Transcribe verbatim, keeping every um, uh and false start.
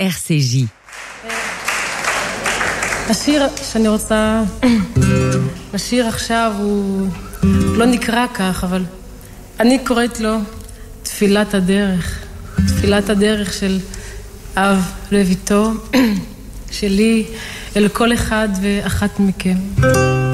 R C J. השיר שאני רוצה לשיר עכשיו הוא לא נקרא כך, אבל אני קוראת לו תפילת הדרך. תפילת הדרך של אב לביתו, שלי אל כל אחד ואחת מכם.